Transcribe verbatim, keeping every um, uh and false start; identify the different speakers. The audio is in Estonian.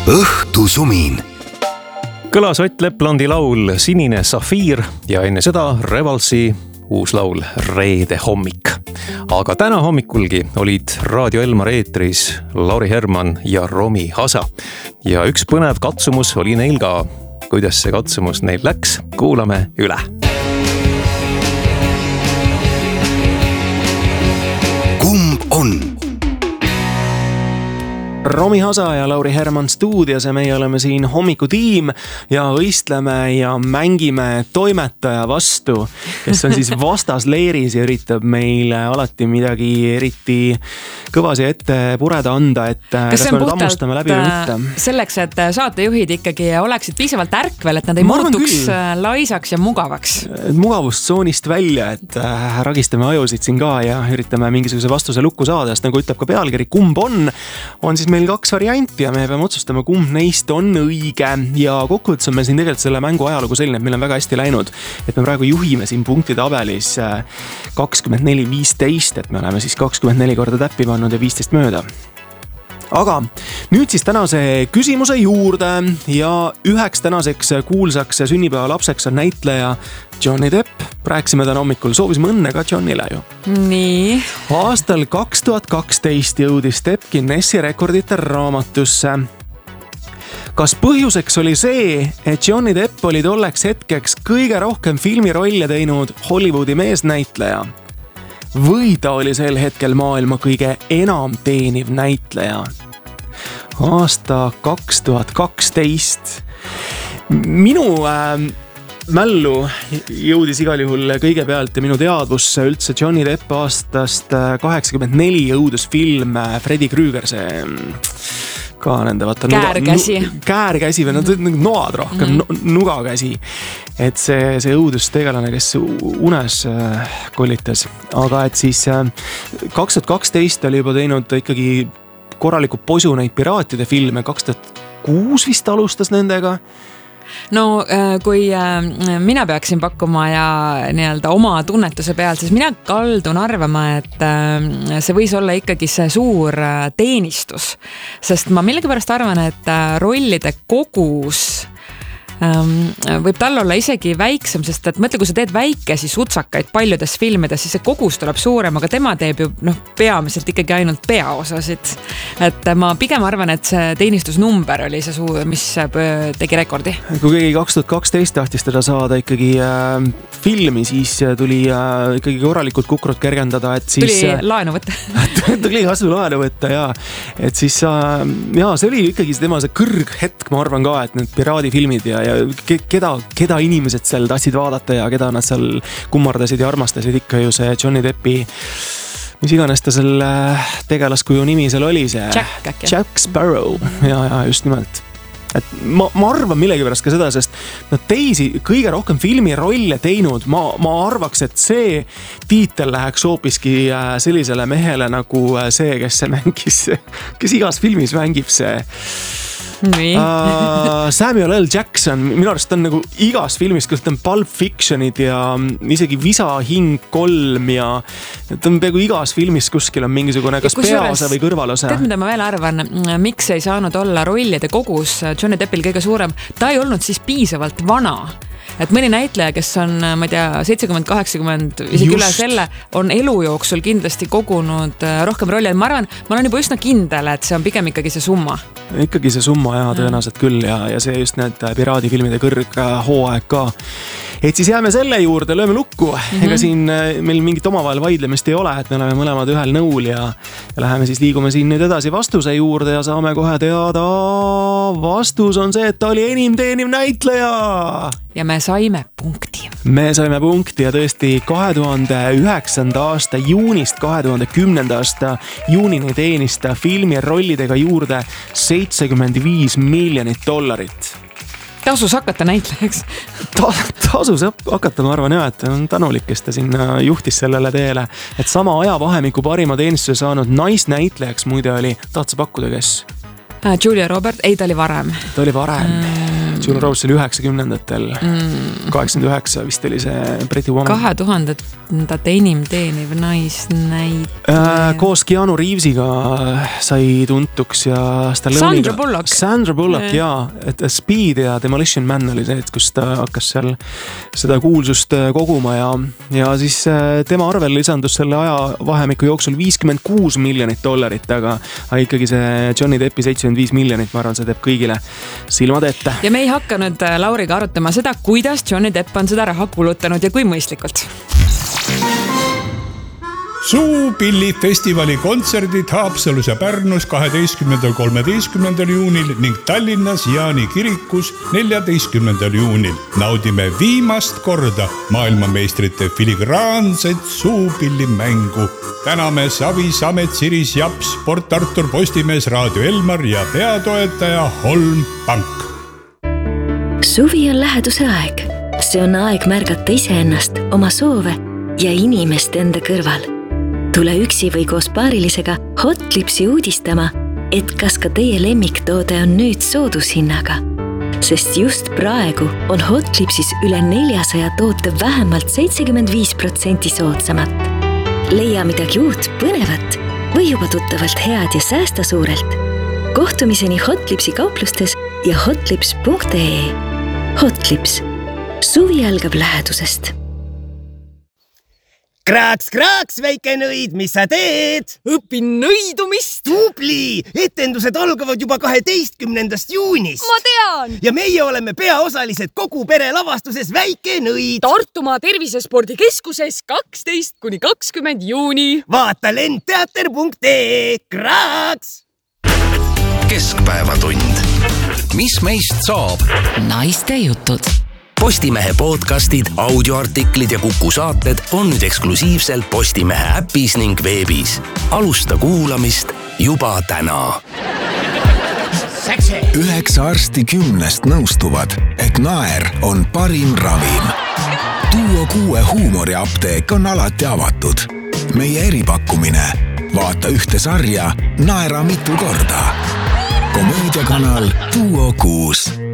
Speaker 1: õhtusumin.
Speaker 2: Kõlas Ott Leplandi laul Sinine safiir ja enne seda Revalsi uus laul Reede hommik. Aga täna hommikulgi olid Raadio Elmar eetris Lauri Herman ja Romi Hasa. Ja üks põnev katsumus oli neil ka. Kuidas see katsumus neil läks, kuulame üle.
Speaker 1: Kumb on?
Speaker 3: Romi Hasa ja Lauri Herman stuudios ja meie oleme siin hommikutiim ja võistleme ja mängime toimetaja vastu, kes on siis vastasleeris ja üritab meile alati midagi eriti kõvasi ette pureda anda, et kas, kas me nüüd hammustame läbi või mitte.
Speaker 4: Selleks, et saatejuhid ikkagi oleksid piisavalt ärkvel, et nad ei Ma muutuks laisaks ja mugavaks.
Speaker 3: Mugavustsoonist välja, et ragistame ajusid siin ka ja üritame mingisuguse vastuse lukku saada, sest nagu ütleb ka pealkiri, kumb on, on siis meil kaks varianti ja me peame otsustama, kumb neist on õige ja kokkuvõttes on meil siin tegelikult selle mängu ajalugu selline, et meil on väga hästi läinud, et me praegu juhime siin punktitabelis kakskümmend neli viisteist, et me oleme siis kakskümmend neli korda täppi pannud ja viisteist mööda. Aga nüüd siis tänase küsimuse juurde ja üheks tänaseks kuulsaks sünnipäeva lapseks on näitleja Johnny Depp. Rääksime täna hommikul, soovisime õnne ka Johnny'le ju.
Speaker 4: Nii.
Speaker 3: Aastal kaks tuhat kaksteist jõudis Depp Guinessi rekordite raamatusse. Kas põhjuseks oli see, et Johnny Depp oli tolleks hetkeks kõige rohkem filmirolle teinud Hollywoodi meesnäitleja? Või ta oli sel hetkel maailma kõige enam teeniv näitleja? Aasta kaks tuhat kaksteist. Minu äh, mällu jõudis igal juhul kõigepealt ja minu teadvusse üldse Johnny Depp aastast kaheksakümmend neli õudusfilm Freddy Krueger, see ka nende vaata
Speaker 4: käärkäsi
Speaker 3: nu, käärkäsi või nad olid noad rohkem mm-hmm. nugakäsi, et see, see õudustegelane, kes unes äh, kollitas, aga et siis äh, kaks tuhat kaksteist oli juba teinud ikkagi korraliku posu neid piraatide filme, kaks tuhat kuus vist alustas nendega.
Speaker 4: No kui mina peaksin pakkuma ja nii-öelda oma tunnetuse pealt, siis mina kaldun arvama, et see võis olla ikkagi see suur teenistus, sest ma millegipärast arvan, et rollide kogus võib tal olla isegi väiksem, sest et mõtle, kui sa teed väikesi sutsakaid paljudes filmides, siis see kogus tuleb suurem, aga tema teeb ju noh, peamiselt ikkagi ainult peaosasid. Et ma pigem arvan, et see teenistusnumber oli see suu, mis tegi rekordi.
Speaker 3: Kui keegi kaks tuhat kaksteist tahtis teda saada ikkagi äh, filmi, siis tuli äh, ikkagi korralikult kukrut kergendada, et siis...
Speaker 4: Tuli laenu võtta.
Speaker 3: tuli kasvu laenu võtta, jaa. Et siis äh, jaa, see oli ikkagi tema see kõrghetk, ma arvan ka, et need piraadifilmid ja, ja keda, keda inimesed seal tahtsid vaadata ja keda nad seal kummardasid ja armastasid ikka ju see Johnny Deppi, mis iganes ta selle tegelaskuju nimi seal oli, see
Speaker 4: Jack,
Speaker 3: Jack Sparrow ja, ja just nimelt. Et ma, ma arvan millegipärast ka seda, sest nad teisi kõige rohkem filmirolle teinud, ma, ma arvaks, et see tiitel läheks hoopiski sellisele mehele nagu see, kes see mängis, kes igas filmis mängib see uh, Samuel L. Jackson, minu arust on nagu igas filmis, kus ta on Pulp Fictionid ja isegi Visa hing kolm ja ta on peaaegu igas filmis kuskil on mingisugune kas peaosa või kõrvalosa.
Speaker 4: Tead, mida ma veel arvan, miks ei saanud olla rollide kogus Johnny Deppil kõige suurem, ta ei olnud siis piisavalt vana. Et mõni näitleja, kes on, ma ei tea, seitsekümmend kaheksakümmend, isegi Just. üle selle, on elu jooksul kindlasti kogunud rohkem rolli. Ma arvan, ma olen juba üsna kindel, et see on pigem ikkagi see summa.
Speaker 3: Ikkagi see summa, jah, tõenäoliselt küll ja, ja see just need piraadifilmide kõrg hooaeg ka. Et siis jääme selle juurde, lööme lukku. Mm-hmm. Ega siin meil mingit omavahel vaidlemist ei ole, et me oleme mõlemad ühel nõul ja, ja läheme siis liigume siin nüüd edasi vastuse juurde ja saame kohe teada. Vastus on see, et ta oli enim teeniv näitleja.
Speaker 4: Ja me saime punkti.
Speaker 3: Me saime punkti ja tõesti kahe tuhande üheksanda aasta juunist kahe tuhande kümnenda aasta juunini teenis ta filmi rollidega juurde seitsekümmend viis miljonit dollarit.
Speaker 4: Tasus hakata näitlejaks.
Speaker 3: Ta, tasus hakata, ma arvan, jah, et on tänulik, kes ta sinna juhtis sellele teele. Et sama ajavahemiku parima teenistuse saanud naisnäitlejaks muide oli, tahtsa pakkuda, kes?
Speaker 4: Julia Robert, ei, ta oli varem.
Speaker 3: Ta oli varem. Julia Roberts oli üheksakümnendatel mm., kaheksakümmend üheksa vist oli see Pretty Woman.
Speaker 4: kahe tuhandet enim teeniv naisnäitleja
Speaker 3: äh,. Koos Keanu Reevesiga sai tuntuks ja
Speaker 4: Sandra Bullock.
Speaker 3: Sandra Bullock yeah. jaa, et Speed ja Demolition Man oli see, et kus ta hakkas seal seda kuulsust koguma ja, ja siis tema arvel lisandus selle aja vahemiku jooksul viiskümmend kuus miljonit dollarit, aga ikkagi see Johnny Deppi seitsekümmend viis miljonit, ma arvan, see teeb kõigile silmad ette.
Speaker 4: Ja me ei hakka nüüd Lauriga arutama seda, kuidas Johnny Depp on seda raha kulutanud ja kui mõistlikult.
Speaker 5: Suupillifestivali kontserdid Haapsalus ja Pärnus kaheteistkümnendal kolmeteistkümnendal juunil ning Tallinnas Jaani kirikus neljateistkümnendal juunil. Naudime viimast korda maailmameistrite filigraanset suupillimängu. Täname Savi, Samet, Siris, Japs, Port Artur, Postimees, Raadio Elmar ja peatoetaja Holm Pank.
Speaker 6: Suvi on läheduse aeg. See on aeg märgata iseennast, oma soove ja inimest enda kõrval. Tule üksi või koos paarilisega Hotlipsi uudistama, et kas ka teie lemmiktoode on nüüd soodushinnaga. Sest just praegu on Hotlipsis üle neljasaja toote vähemalt seitsekümmend viis protsenti soodsamat. Leia midagi uut, põnevat või juba tuttavalt head ja säästa suurelt. Kohtumiseni Hotlipsi kauplustes ja hotlips punkt ee. Hotlips. Suvi algab lähedusest.
Speaker 7: Kraaks, kraaks, väike nõid, mis sa teed?
Speaker 8: Õpin nõidumist.
Speaker 7: Tubli! Etendused algavad juba kaheteistkümnendast juunist.
Speaker 8: Ma tean!
Speaker 7: Ja meie oleme peaosalised kogu pere lavastuses Väike nõid.
Speaker 8: Tartumaa tervisespordikeskuses kaksteist kuni kakskümmend juuni.
Speaker 7: Vaata lendteater punkt ee. Kraaks!
Speaker 1: Keskpäevatund. Mis meist saab?
Speaker 9: Naiste jutud.
Speaker 1: Postimehe podcastid, audioartiklid ja Kuku saated on nüüd eksklusiivselt Postimehe äpis ning veebis. Alusta kuulamist juba täna.
Speaker 10: Üheksa arsti kümnest nõustuvad, et naer on parim ravim. Duo kuue huumoriapteek on alati avatud. Meie eripakkumine. Vaata ühte sarja, naera mitu korda. Komöödiakanal Duo kuus.